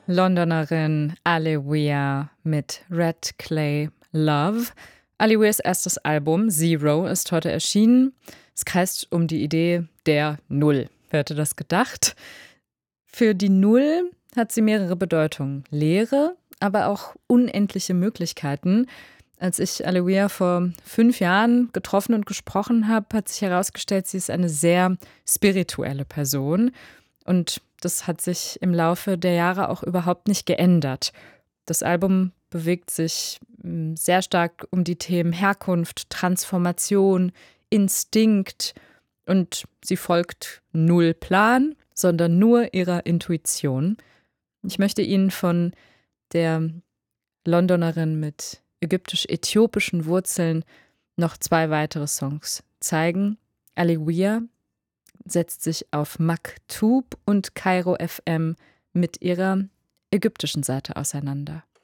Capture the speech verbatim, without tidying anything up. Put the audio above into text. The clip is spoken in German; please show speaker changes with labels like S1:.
S1: Londonerin Alewea mit Red Clay Love. Aleweas erstes Album Zero ist heute erschienen. Es kreist um die Idee der Null. Wer hätte das gedacht? Für die Null hat sie mehrere Bedeutungen. Leere, aber auch unendliche Möglichkeiten. Als ich Alewea vor fünf Jahren getroffen und gesprochen habe, hat sich herausgestellt, sie ist eine sehr spirituelle Person. Und das hat sich im Laufe der Jahre auch überhaupt nicht geändert. Das Album bewegt sich sehr stark um die Themen Herkunft, Transformation, Instinkt und sie folgt null Plan, sondern nur ihrer Intuition. Ich möchte Ihnen von der Londonerin mit ägyptisch-äthiopischen Wurzeln noch zwei weitere Songs zeigen. Alewea setzt sich auf Maktub und Kairo F M mit ihrer ägyptischen Seite auseinander.